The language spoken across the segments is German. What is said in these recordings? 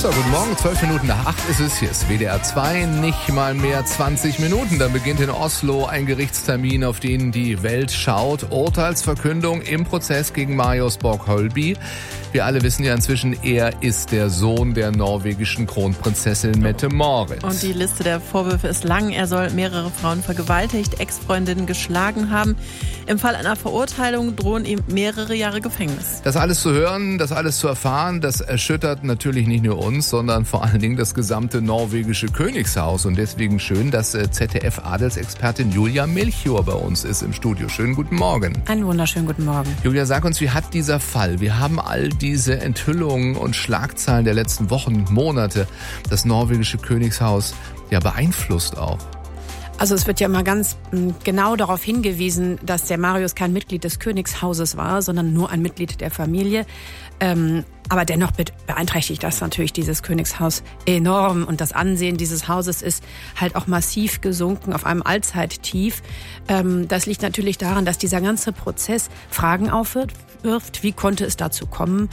So, guten Morgen, 12 Minuten nach 8 ist es. Hier ist WDR 2, nicht mal mehr 20 Minuten. Dann beginnt in Oslo ein Gerichtstermin, auf den die Welt schaut. Urteilsverkündung im Prozess gegen Marius Borg-Hölby. Wir alle wissen ja inzwischen, er ist der Sohn der norwegischen Kronprinzessin Mette-Marit. Und die Liste der Vorwürfe ist lang. Er soll mehrere Frauen vergewaltigt, Ex-Freundinnen geschlagen haben. Im Fall einer Verurteilung drohen ihm mehrere Jahre Gefängnis. Das alles zu hören, das alles zu erfahren, das erschüttert natürlich nicht nur uns, sondern vor allen Dingen das gesamte norwegische Königshaus. Und deswegen schön, dass ZDF-Adelsexpertin Julia Melchior bei uns ist im Studio. Schönen guten Morgen. Einen wunderschönen guten Morgen. Julia, sag uns, wie hat dieser Fall, wir haben all diese Enthüllungen und Schlagzeilen der letzten Wochen und Monate das norwegische Königshaus ja beeinflusst auch? Also es wird ja immer ganz genau darauf hingewiesen, dass der Marius kein Mitglied des Königshauses war, sondern nur ein Mitglied der Familie. Aber dennoch beeinträchtigt das natürlich dieses Königshaus enorm. Und das Ansehen dieses Hauses ist halt auch massiv gesunken auf einem Allzeittief. Das liegt natürlich daran, dass dieser ganze Prozess Fragen aufwirft. Wie konnte es dazu kommen?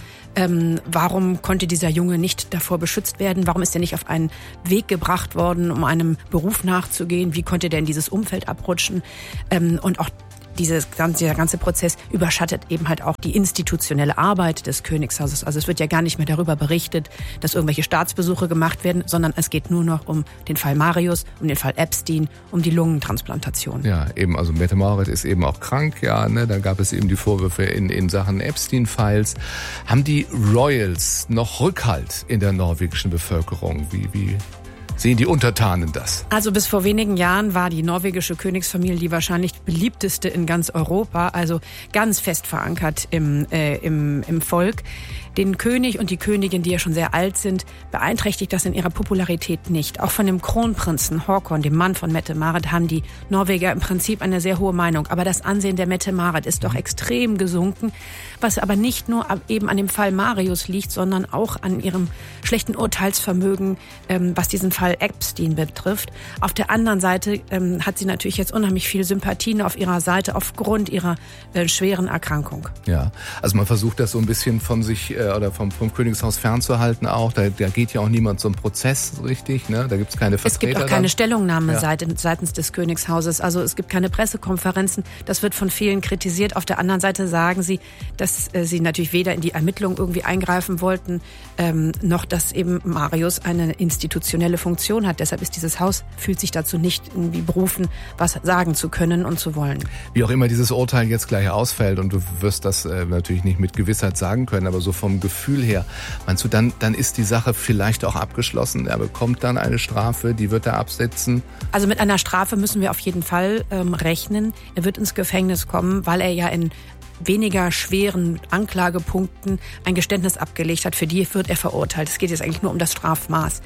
Warum konnte dieser Junge nicht davor beschützt werden? Warum ist er nicht auf einen Weg gebracht worden, um einem Beruf nachzugehen? Wie konnte der in dieses Umfeld abrutschen? Und auch dieser ganze Prozess überschattet eben halt auch die institutionelle Arbeit des Königshauses. Also es wird ja gar nicht mehr darüber berichtet, dass irgendwelche Staatsbesuche gemacht werden, sondern es geht nur noch um den Fall Marius, um den Fall Epstein, um die Lungentransplantation. Ja, eben, also Mette-Marit ist eben auch krank, ja, ne? Da gab es eben die Vorwürfe in Sachen Epstein-Files. Haben die Royals noch Rückhalt in der norwegischen Bevölkerung? Wie sehen die Untertanen das? Also bis vor wenigen Jahren war die norwegische Königsfamilie die wahrscheinlich beliebteste in ganz Europa, also ganz fest verankert im Volk. Den König und die Königin, die ja schon sehr alt sind, beeinträchtigt das in ihrer Popularität nicht. Auch von dem Kronprinzen Håkon, dem Mann von Mette-Marit, haben die Norweger im Prinzip eine sehr hohe Meinung. Aber das Ansehen der Mette-Marit ist doch extrem gesunken, was aber nicht nur eben an dem Fall Marius liegt, sondern auch an ihrem schlechten Urteilsvermögen, was diesen Fall Epstein betrifft. Auf der anderen Seite hat sie natürlich jetzt unheimlich viel Sympathien auf ihrer Seite aufgrund ihrer schweren Erkrankung. Ja, also man versucht das so ein bisschen von sich oder vom Königshaus fernzuhalten auch. Da geht ja auch niemand zum Prozess richtig, ne? Da gibt es keine Vertreter. Es gibt auch keine Stellungnahme seitens des Königshauses. Also es gibt keine Pressekonferenzen. Das wird von vielen kritisiert. Auf der anderen Seite sagen sie, dass sie natürlich weder in die Ermittlungen irgendwie eingreifen wollten, noch dass eben Marius eine institutionelle Funktion hat. Deshalb ist dieses Haus, fühlt sich dazu nicht irgendwie berufen, was sagen zu können und zu wollen. Wie auch immer dieses Urteil jetzt gleich ausfällt, und du wirst das natürlich nicht mit Gewissheit sagen können, aber so vom Gefühl her, meinst du, dann ist die Sache vielleicht auch abgeschlossen? Er bekommt dann eine Strafe, die wird er absitzen? Also mit einer Strafe müssen wir auf jeden Fall rechnen. Er wird ins Gefängnis kommen, weil er ja in weniger schweren Anklagepunkten ein Geständnis abgelegt hat. Für die wird er verurteilt. Es geht jetzt eigentlich nur um das Strafmaß.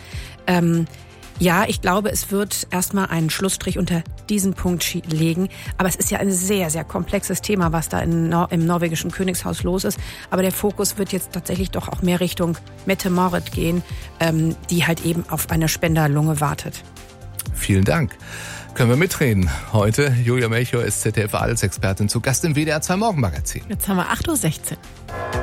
Ja, ich glaube, es wird erstmal einen Schlussstrich unter diesen Punkt legen. Aber es ist ja ein sehr, sehr komplexes Thema, was da im norwegischen Königshaus los ist. Aber der Fokus wird jetzt tatsächlich doch auch mehr Richtung Mette-Marit gehen, die halt eben auf eine Spenderlunge wartet. Vielen Dank. Können wir mitreden. Heute, Julia Melchior ist ZDF-Adelsexpertin zu Gast im WDR 2 Morgenmagazin. Jetzt haben wir 8.16 Uhr.